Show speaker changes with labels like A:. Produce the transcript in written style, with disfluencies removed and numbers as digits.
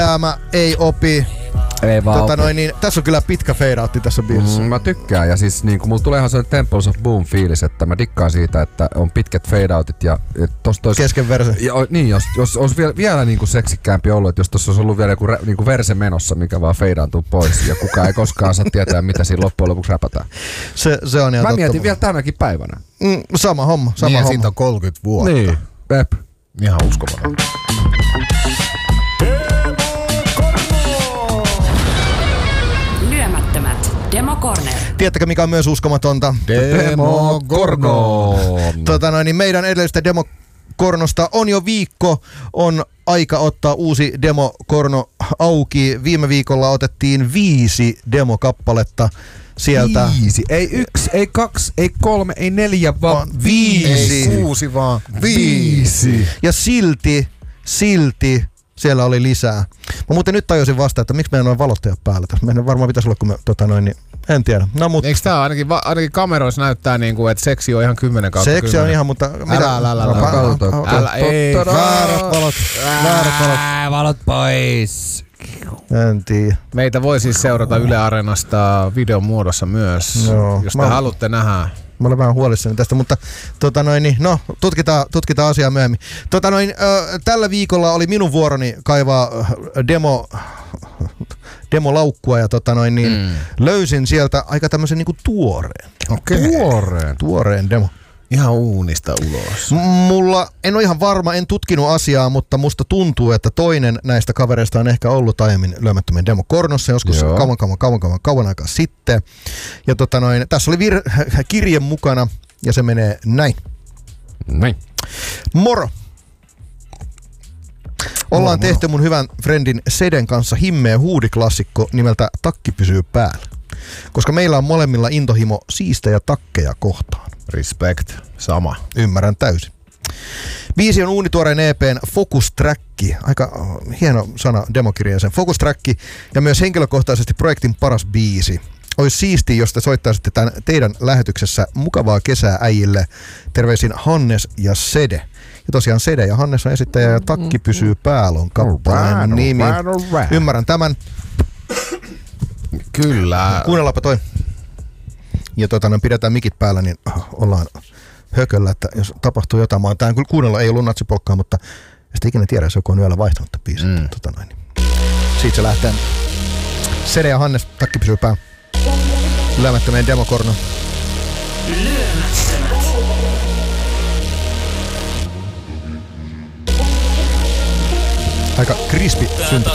A: Mä ei opi.
B: Ei vaan
A: tässä on kyllä pitkä fade-outti tässä biisissä.
B: Mä tykkään ja siis niinku mulla tulee ihan sellainen Temples of Boom fiilis, että mä dikkaan siitä, että on pitkät fade-outit ja tossa tois...
A: Kesken verse.
B: Niin, jos olisi vielä niinku seksikkäämpi ollut, että jos tossa olisi ollut vielä joku niinku verse menossa, mikä vaan feidaantuu pois ja kukaan ei koskaan saa tietää, mitä siinä loppujen lopuksi räpätään.
A: Se on ihan
B: mä mietin vielä tänäkin päivänä.
A: Sama homma.
C: Siitä on 30 vuotta.
B: Niin, pep.
C: Ihan uskomaton.
D: Demo Corner.
A: Tiedättekö mikä on myös uskomatonta?
C: Demo Corno.
A: Niin meidän edellisestä Demo Cornosta on jo viikko. On aika ottaa uusi Demo Corno auki. Viime viikolla otettiin 5 demokappaletta sieltä.
B: 5. Ei 1, ei 2, ei 3, ei 4, vaan 5.
C: Ei 6, vaan 5.
A: Ja silti siellä oli lisää. Mä muuten nyt tajusin vasta, että miksi meidän noin valot ei ole päällä tässä. Meidän varmaan pitäisi olla, kun me niin en tiedä. No, mutta
C: eikö tää ainakin kameroissa näyttää niinku, että seksi on ihan 10/10?
A: Seksi on ihan, mutta mitä?
C: Älä, ei.
A: Väärät valot.
B: Valot pois.
A: En tiedä.
C: Meitä voi siis seurata Yle Areenasta videon muodossa myös, jos te haluatte nähdä.
A: Mä olen vähän huolissani tästä, mutta tutkitaan asiaa myöhemmin. Tällä viikolla oli minun vuoroni kaivaa demolaukkua ja löysin sieltä aika tämmöisen niinku tuoreen.
C: Okei.
A: Tuoreen demo.
C: Ihan uunista ulos.
A: En ole ihan varma, en tutkinut asiaa, mutta musta tuntuu, että toinen näistä kavereista on ehkä ollut aiemmin Lyömättömien Demo Cornossa joskus kauan aikaa sitten. Ja tässä oli kirje mukana ja se menee näin. Moro! Ollaan tehty mun hyvän friendin Seden kanssa himmeä huudiklassikko nimeltä Takki pysyy päällä. Koska meillä on molemmilla intohimo siistejä takkeja kohtaan.
C: Respect. Sama.
A: Ymmärrän täysin. Biisi on uunituoreen EP:n Focus Track. Aika hieno sana demokirjeeseen. Focus Track ja myös henkilökohtaisesti projektin paras biisi. Olisi siistiä, jos te soittaisitte tämän teidän lähetyksessä mukavaa kesää äijille. Terveisin Hannes ja Sede. Ja tosiaan Sede ja Hannes on esittäjä ja Takki pysyy päällä on kappaleen nimi. Ymmärrän tämän.
C: Kyllä.
A: Kuunnellaanpa toi. Ja pidetään mikit päällä, niin ollaan hököllä, että jos tapahtuu jotain. Tää kuunnella ei ollut natsipolkkaa, mutta sitten ikinä tiedä, jos joku on yöllä vaihtanut biisin. Siitä se lähtee. Sede ja Hannes, Takki pysyy päällä. Lyömättömien Demo Corno. Aika krispi syntä.